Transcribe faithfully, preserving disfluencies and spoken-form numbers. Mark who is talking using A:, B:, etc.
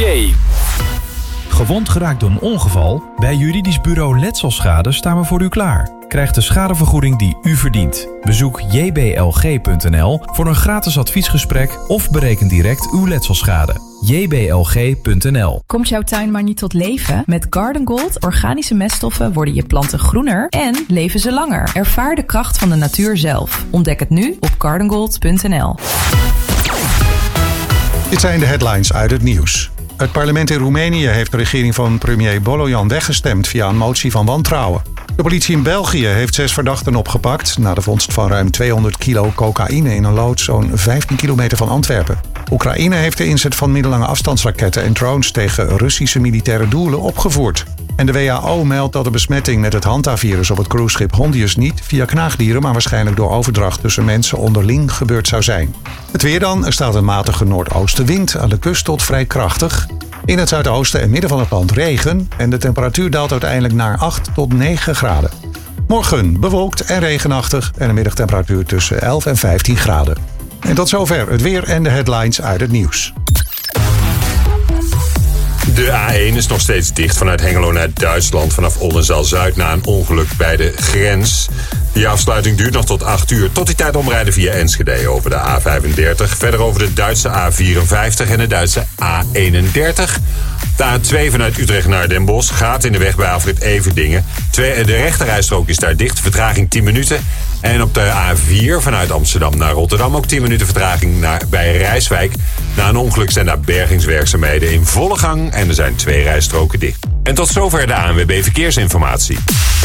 A: J.
B: Gewond geraakt door een ongeval? Bij juridisch bureau Letselschade staan we voor u klaar. Krijg de schadevergoeding die u verdient. Bezoek j b l g punt n l voor een gratis adviesgesprek of bereken direct uw letselschade. j b l g punt n l.
C: Komt jouw tuin maar niet tot leven? Met Garden Gold organische meststoffen worden je planten groener en leven ze langer. Ervaar de kracht van de natuur zelf. Ontdek het nu op garden gold punt n l.
D: Dit zijn de headlines uit het nieuws. Het parlement in Roemenië heeft de regering van premier Bolojan weggestemd via een motie van wantrouwen. De politie in België heeft zes verdachten opgepakt na de vondst van ruim tweehonderd kilo cocaïne in een loods zo'n vijftien kilometer van Antwerpen. Oekraïne heeft de inzet van middellange afstandsraketten en drones tegen Russische militaire doelen opgevoerd. En de W H O meldt dat de besmetting met het Hanta-virus op het cruiseschip Hondius niet via knaagdieren, maar waarschijnlijk door overdracht tussen mensen onderling gebeurd zou zijn. Het weer dan. Er staat een matige noordoostenwind aan de kust tot vrij krachtig. In het zuidoosten en midden van het land regen en de temperatuur daalt uiteindelijk naar acht tot negen graden. Morgen bewolkt en regenachtig en een middagtemperatuur tussen elf en vijftien graden. En tot zover het weer en de headlines uit het nieuws.
E: De A één is nog steeds dicht vanuit Hengelo naar Duitsland vanaf Oldenzaal-Zuid na een ongeluk bij de grens. Die afsluiting duurt nog tot acht uur. Tot die tijd omrijden via Enschede over de A vijfendertig. Verder over de Duitse A vierenvijftig en de Duitse A eenendertig. De A twee vanuit Utrecht naar Den Bosch gaat in de weg bij Afrit Everdingen. De rechterrijstrook is daar dicht, vertraging tien minuten. En op de A vier vanuit Amsterdam naar Rotterdam ook tien minuten vertraging naar, bij Rijswijk. Na een ongeluk zijn daar bergingswerkzaamheden in volle gang en er zijn twee rijstroken dicht. En tot zover de A N W B Verkeersinformatie.